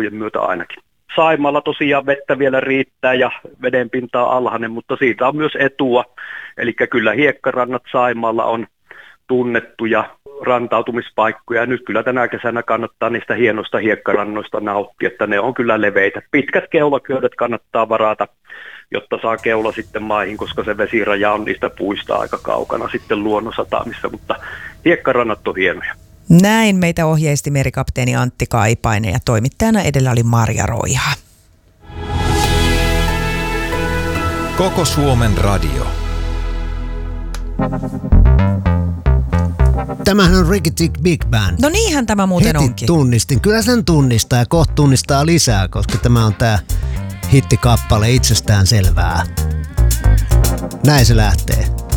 etujen myötä ainakin. Saimaalla tosiaan vettä vielä riittää ja vedenpinta on alhainen, mutta siitä on myös etua. Eli kyllä hiekkarannat Saimaalla on tunnettuja rantautumispaikkoja. Nyt kyllä tänä kesänä kannattaa niistä hienoista hiekkarannoista nauttia, että ne on kyllä leveitä. Pitkät keulaköydet kannattaa varata, jotta saa keula sitten maihin, koska se vesiraja on niistä puista aika kaukana sitten luonnonsatamissa, mutta hiekkarannat on hienoja. Näin meitä ohjeisti merikapteeni Antti Kaipainen ja toimittajana edellä oli Marja Roiha. Koko Suomen radio. Tämähän on Ricky Tick Big Band. No niinhän tämä muuten Heti onkin. tunnistin. Kyllä sen tunnistaa ja kohta tunnistaa lisää, koska tämä on tää hittikappale itsestään selvää. Näin se lähtee.